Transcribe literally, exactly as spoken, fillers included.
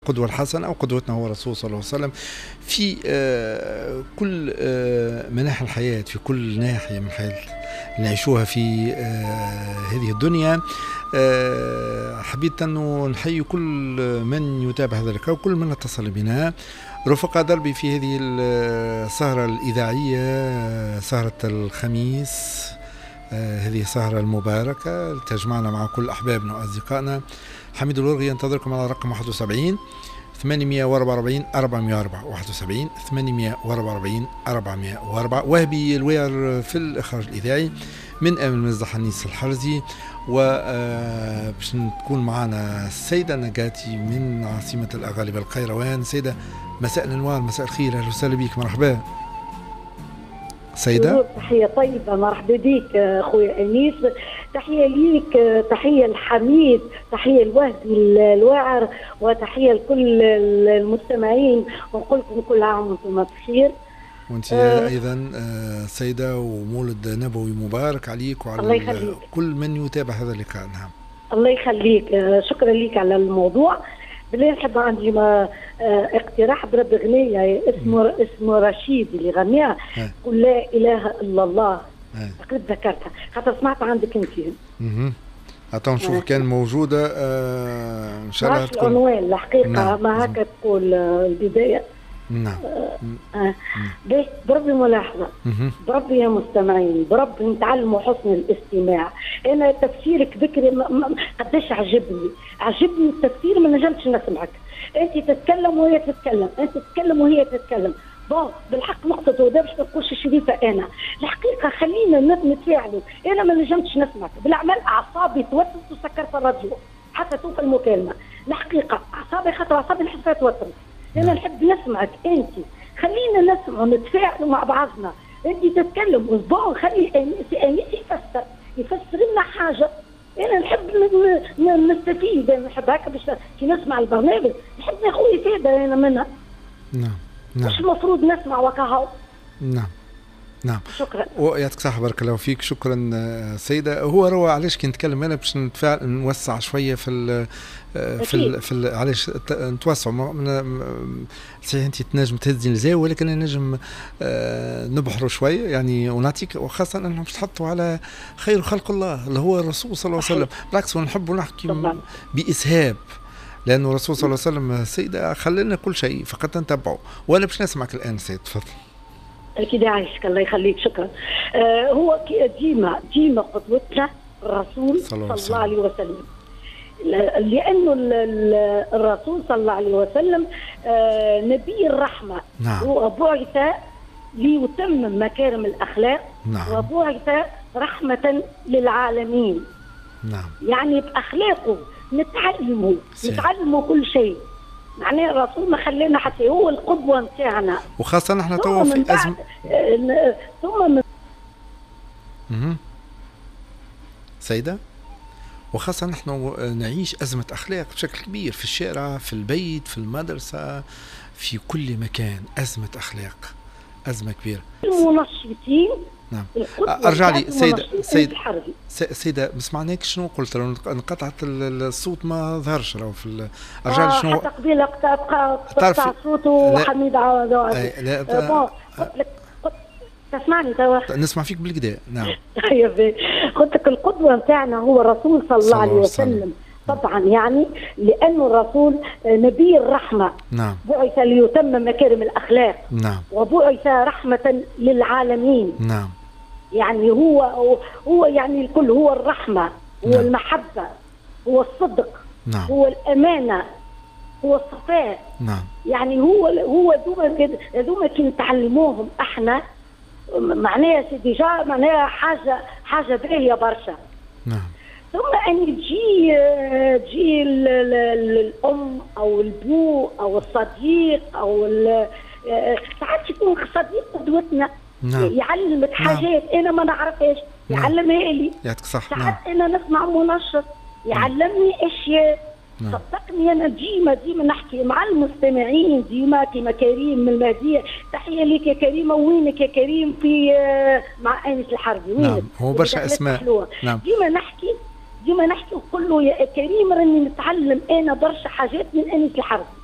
القدوة الحسنة أو قدوتنا هو الرسول صلى الله عليه وسلم في آه كل آه مناحي الحياة، في كل ناحية من الحياة اللي نعيشوها في آه هذه الدنيا. آه حبيت أنه نحيي كل من يتابع هذا اللقاء وكل من اتصل بنا. رفقاء دربي في هذه السهرة الإذاعية، سهرة الخميس، آه هذه السهرة المباركة تجمعنا مع كل أحبابنا وأصدقائنا. حميد الورغي ينتظركم على رقم واحد وسبعين ثمانمئة وأربعة وأربعين أربعمئة وأربعة واحد وسبعين ثمانمئة وأربعة وأربعين أربعمئة وأربعة. وهبي الوير في الإخراج الإذاعي من أمل مزدح النيس الحرزي، وباش تكون معنا السيدة نجاتي من عاصمة الأغالبة القيروان. سيدة مساء الأنوار، مساء الخير، أهلا وسهلا بك، مرحبا سيدة. تحية طيبة، مرحبا بك أخويا أنيس، تحية ليك، تحية الحميد، تحية الوهبي الواعر، وتحية لكل المستمعين، ونقول لكم كل عام وانتم بخير. وانت آه ايضا آه سيدة، ومولد نبوي مبارك عليك وعلى كل من يتابع هذا اللقاء. نعم الله يخليك، آه شكرا لك على الموضوع. بالله نحب عندي ما آه اقتراح برد غنية اسمه اسمه رشيد اللي غنيها، قل لا اله الا الله. قد ذكرتها خاطر سمعت عندك انت. اها عطاو نشوف آه. كان موجودة آه ان شاء الله تكون العنوان الحقيقة. نعم. ما هكا تقول آه البداية. نعم. آه آه. باهي بربي ملاحظة، بربي يا مستمعين، بربي نتعلموا حسن الاستماع. أنا تفسيرك بكري قداش عجبني، عجبني التفسير، ما نجمتش نسمعك. أنت تتكلم وهي تتكلم، أنت تتكلم وهي تتكلم. بون بالحق نقطة وده باش ما تقولش شريفة. أنا الحقيقة خلينا نتفاعلوا، أنا ما نجمتش نسمعك بالأعمال، أعصابي توترت وسكرت الراديو حتى توقف المكالمة. الحقيقة أعصابي خاطر أعصابي نحسها توترت. أنا نحب نسمعك أنت، خلينا نسمع ونتفاعلوا مع بعضنا. أنت تتكلم وصباع، خلي أنيس يفسر يفسر لنا حاجة. أنا نحب نستفيد، أنا نحب هكا باش كي نسمع البرنامج نحب ناخذ إفادة أنا منها. نعم نعم. مش المفروض نسمع وكهو. نعم نعم. شكرا. ويعطيك الصحة، بارك الله فيك، شكرا سيدة. هو روى علاش كي نتكلم انا باش نتفاعل نوسع شوية في ال في ال في ال علاش نتوسع. صحيح انت تنجم تهزي الزاوية، ولكن انا نجم نبحروا شوية يعني، ونعطيك، وخاصة انهم تحطوا على خير خلق الله اللي هو الرسول صلى الله عليه وسلم. بالعكس ونحب نحكي بإسهاب، لأنه الرسول صلى الله عليه وسلم سيدة خلينا كل شيء فقط نتبعه. وأنا باش نسمعك الآن سيد، تفضل. أكيد عايشك، الله يخليك، شكرا. آه هو ديما ديما قدوتنا الرسول صلى الله عليه وسلم، لأنه الرسول صلى الله عليه وسلم آه نبي الرحمة. نعم. هو بعث ليتمم مكارم الأخلاق. نعم. وبعث رحمة للعالمين. نعم. يعني بأخلاقه نتعلموا نتعلموا كل شيء. معناه الرسول ما خلينا حتى هو القدوة نتاعنا، وخاصة نحن توا في أزمة. ثم من اها سيدة، وخاصة نحن نعيش أزمة أخلاق بشكل كبير، في الشارع، في البيت، في المدرسة، في كل مكان أزمة أخلاق، أزمة كبيرة. المنشطين. نعم. ارجع لي سيدة سيدة سيدة ما سمعناك شنو قلت، لو انقطعت الصوت ما ظهرش راهو في. ارجع لي شنو حتى قبيله قطع الصوت وحميد عوض. لا قلت لك تسمعني توا، نسمع فيك بالكدا. نعم. طيب قلت لك القدوه نتاعنا هو الرسول صلى الله عليه وسلم. طبعا يعني لأنه الرسول نبي الرحمة. نعم. بعث ليتمم مكارم الأخلاق. نعم. وبعث رحمة للعالمين. نعم. يعني هو هو يعني الكل، هو الرحمة، هو نعم. المحبة، هو الصدق. نعم. هو الأمانة، هو الصفاء. نعم. يعني هو هو دوما دوما كي نتعلموهم احنا، معناها سيدي جا معناها حاجة حاجة باهية برشا. نعم. ثم أن تجي تجي الأم أو البو أو الصديق أو ساعات يكون صديق قدوتنا. نعم. يعلمك حاجات نعم. أنا ما نعرفهاش، يعلمها لي. يعطيك صح. ساعات نعم. أنا نسمع منشط يعلمني أشياء. نعم. صدقني أنا ديما ديما نحكي مع المستمعين ديما كما كريم من المهدية. تحية لك يا كريمة، وينك يا كريم في مع أنس الحربي؟ وينك؟ نعم. هو برشا أسماء. نعم. ديما نحكي ديما نحكي نقول له يا كريم راني نتعلم انا برشا حاجات من انس الحربي.